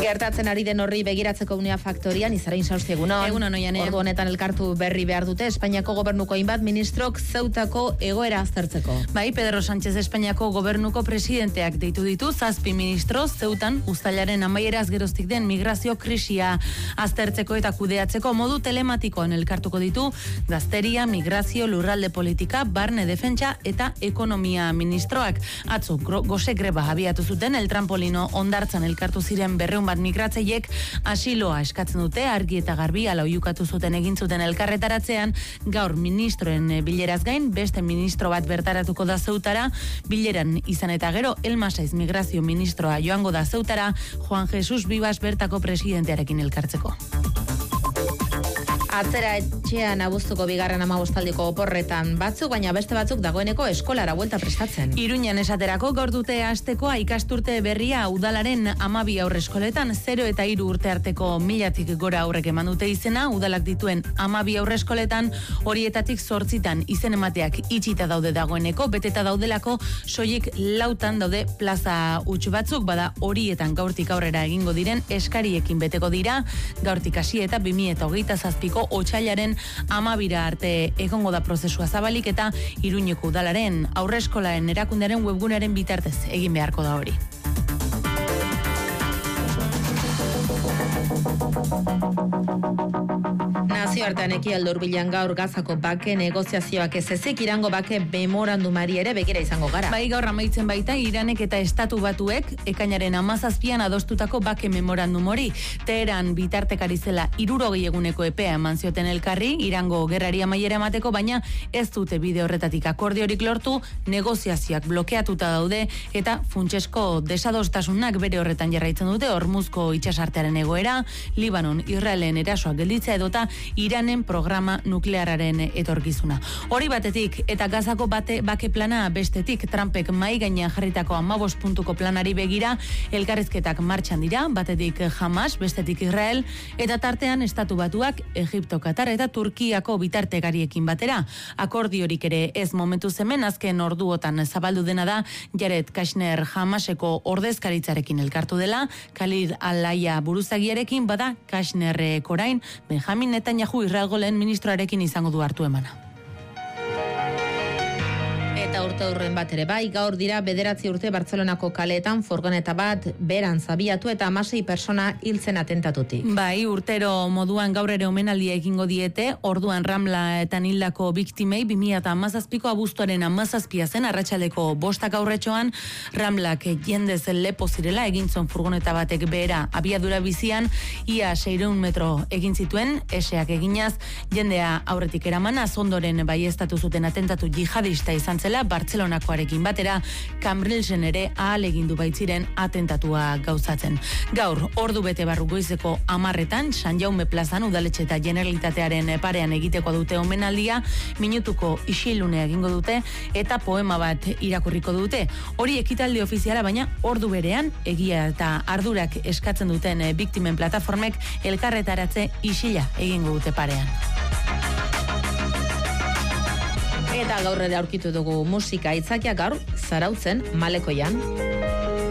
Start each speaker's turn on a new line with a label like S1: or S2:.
S1: Gertatzen ari den horri begiratzeko Unea Faktorian, Izarain Sauzti, egunon.
S2: Egunon, Oiane.
S1: Ordu honetan elkartu berri behar dute Espainiako gobernuko hainbat ministrok Zeutako egoera aztertzeko.
S2: Bai, Pedro Sánchez Espainiako gobernuko presidenteak deitu ditu 7 ministro Zeutan uztailaren amaieraz geroztik den migrazio krisia aztertzeko eta kudeatzeko modu telematikoan elkartuko ditu gazteria, migrazio, lurralde politika, barne defentsa eta ekonomia ministroak. Atzo, gose greba abiatu zuten el trampolino ondartzan elkartu ziren 200 bat migratzaiek asiloa eskatzen dute, argi eta garbi ala oiukatu zuten egin zuten elkarretaratzean. Gaur ministroen bileraz gain beste ministro bat bertaratuko da Zeutara, bileran izan eta gero Elma Saiz migrazio ministroa joango da Zeutara, Juan Jesus Vivas bertako presidentearekin elkartzeko.
S1: Atzera etxean abuztuko bigarren 15aldiko oporretan batzuk, baina beste batzuk dagoeneko eskolara buelta prestatzen.
S2: Iruñan esaterako gaur dute hastekoa ikasturte berria udalaren 12 aurreskoletan 0 eta 3 urte arteko 1000tik gora aurrek eman dute izena, udalak dituen 12 aurreskoletan horietatik 8 izen emateak itxita daude dagoeneko, beteta daudelako soilik 4 daude plaza huts batzuk, bada horietan gaurtik aurrera egingo diren eskariekin beteko dira, gaurtik hasi eta 2027ko otsailaren 12 arte egongo da prozesua zabalik eta Iruñeko udalaren aurreskolaen erakundearen webgunearen bitartez egin beharko da hori.
S1: Nazioartean ekialde hurbilan gaur Gazako bake negoziazioak ez ezik Irango bake memorandumari ere begira izango gara.
S2: Bai, gaur amaitzen baita Iranek eta Estatu Batuek ekainaren 17an adostutako bake memorandum hori. Teheran bitartekari zela 60 eguneko epea eman zioten elkarri Irango gerrari amaiera emateko, baina ez dute bide horretatik akordiorik lortu, negoziazioak blokeatuta daude eta funtsesko desadostasunak bere horretan jarraitzen dute, Hormuzko itsasartearen egoera, Libanon, Israelen erasoak gelditzea edota Iranen programa nukleararen etorkizuna. Hori batetik eta Gazako bake plana bestetik, Trumpek mai gainean jarritako 15 puntuko planari begira elkarrizketak martxan dira, batetik Hamas, bestetik Israel eta tartean Estatu Batuak, Egipto, Katar eta Turkiako bitartekariekin batera. Akordiorik ere ez momentuz hemen, azken orduotan zabaldu dena da Jared Kushner Hamaseko ordezkaritzarekin elkartu dela, Khalid al-Aya buruzagiarekin, bada Kushnerrek orain Benjamin Netanyahu Israelgo lehen ministroarekin izango du hartu emana.
S1: Eta urte urren bat ere bai, gaur dira 9 urte Bartzelonako kaleetan furgoneta bat beran zabiatu eta 16 persona hiltzen atentatutik.
S2: Bai, urtero moduan gaur ere omenaldia egingo diete, orduan Ramlaetan hildako biktimei 2017ko abuztuaren 17a zen arratsaldeko 5 aurretxoan Ramlak jendez lepo zirela egintzon furgoneta batek behera abiadura bizian ia 600 metro egin zituen, eseak eginaz, jendea aurretik eramanaz, ondoren baieztatu zuten atentatu jihadista izan zela, Bartzelonakoarekin batera, Cambrilsen ere ahalegindu baitziren atentatua gauzatzen. Gaur, ordu bete barru goizeko 10etan, San Jaume plazan udaletxe eta Generalitatearen parean egiteko dute omenaldia, minutuko isilunea egingo dute eta poema bat irakurriko dute. Hori ekitaldi ofiziala, baina ordu berean egia eta ardurak eskatzen duten biktimen plataformek elkarretaratze isila egingo dute parean.
S1: Eta gaur ere aurkitu dugu musika aitzakia gaur Zarautzen Malekoian.